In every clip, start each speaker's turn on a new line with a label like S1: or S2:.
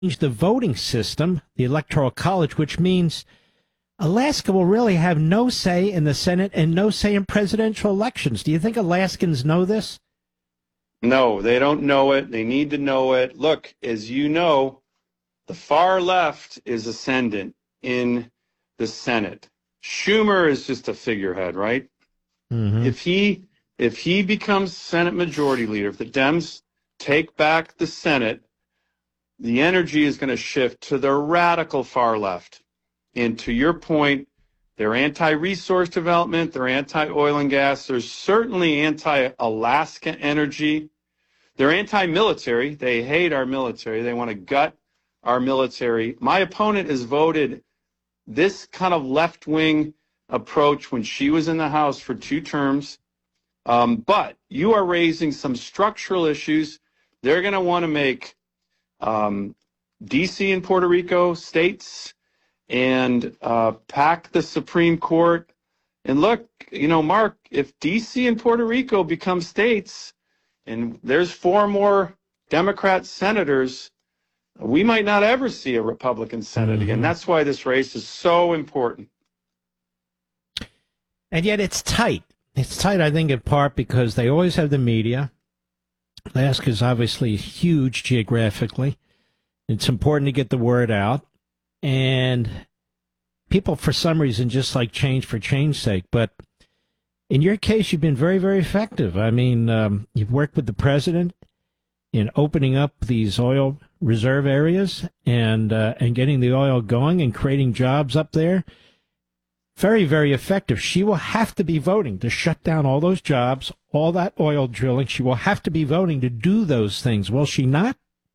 S1: the voting system, the Electoral College, which means Alaska will really have no say in the Senate and no say in presidential elections. Do you think Alaskans know this?
S2: No, they don't know it. They need to know it. Look, as you know, the far left is ascendant in the Senate. Schumer is just a figurehead, right?
S1: Mm-hmm.
S2: If he becomes Senate Majority Leader, if the Dems take back the Senate, the energy is going to shift to the radical far left. And to your point, they're anti-resource development, they're anti-oil and gas, there's certainly anti-Alaska energy. They're anti-military. They hate our military. They want to gut our military. My opponent has voted this kind of left-wing approach when she was in the House for 2 terms. But you are raising some structural issues. They're going to want to make D.C. and Puerto Rico states and pack the Supreme Court. And look, Mark, if D.C. and Puerto Rico become states and there's 4 more Democrat senators, we might not ever see a Republican Senate again. That's why this race is so important.
S1: And yet it's tight. It's tight, I think, in part because they always have the media. Alaska is obviously huge geographically. It's important to get the word out. And people, for some reason, just like change for change's sake. But in your case, you've been very, very effective. I mean, you've worked with the president in opening up these oil reserve areas and getting the oil going and creating jobs up there. Very, very effective. She will have to be voting to shut down all those jobs, all that oil drilling. She will have to be voting to do those things. Will she not?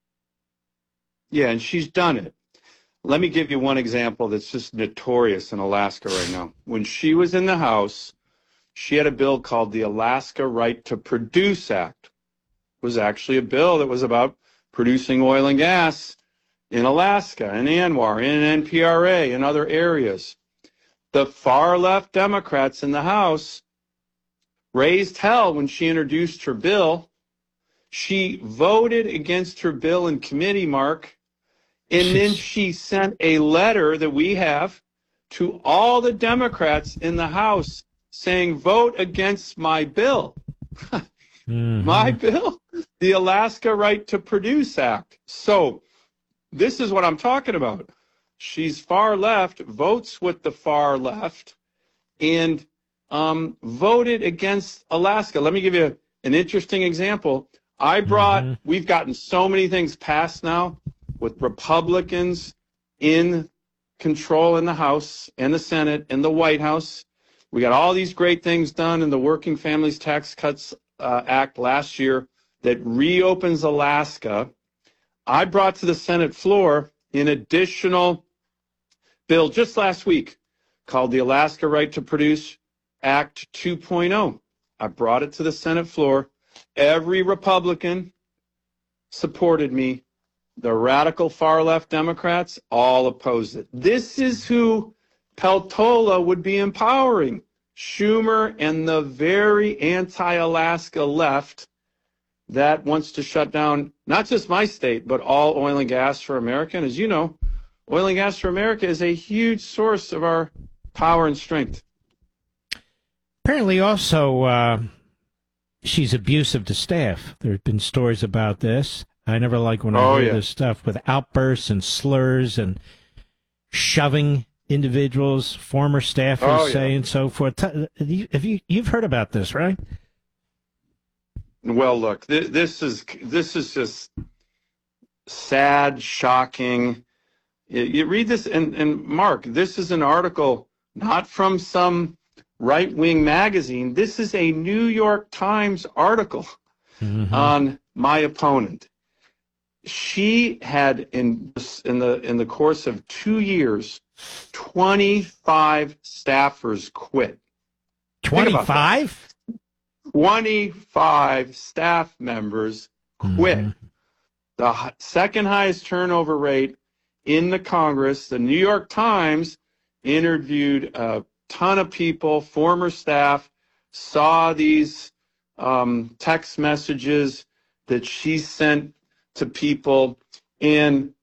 S2: Yeah, and she's done it. Let me give you one example that's just notorious in Alaska right now. When she was in the House, she had a bill called the Alaska Right to Produce Act. It was actually a bill that was about producing oil and gas in Alaska, in ANWR, in NPRA, and other areas. The far left Democrats in the House raised hell when she introduced her bill. She voted against her bill in committee, Mark, and then she sent a letter that we have to all the Democrats in the House saying, vote against my bill. My bill, the Alaska Right to Produce Act. So this is what I'm talking about. She's far left, votes with the far left, and voted against Alaska. Let me give you an interesting example. We've gotten so many things passed now with Republicans in control in the House and the Senate and the White House. We got all these great things done in the Working Families Tax Cuts Act last year that reopens Alaska. I brought to the Senate floor an additional bill just last week called the Alaska Right to Produce Act 2.0. I brought it to the Senate floor. Every Republican supported me. The radical far left Democrats all opposed it. This is who Peltola would be empowering. Schumer and the very anti-Alaska left that wants to shut down not just my state, but all oil and gas for America. And as you know, oil and gas for America is a huge source of our power and strength.
S1: Apparently also she's abusive to staff. There have been stories about this. I never like when I hear this stuff with outbursts and slurs and shoving individuals, former staffers say and so forth. You've heard about this, right?
S2: Well, look, this is just sad, shocking. You read this, and Mark, this is an article not from some right-wing magazine. This is a New York Times article on my opponent. She had in the course of 2 years, 25 staffers quit.
S1: 25?
S2: 25 staff members quit. The second highest turnover rate in the Congress. The New York Times interviewed a ton of people, former staff, saw these text messages that she sent to people, and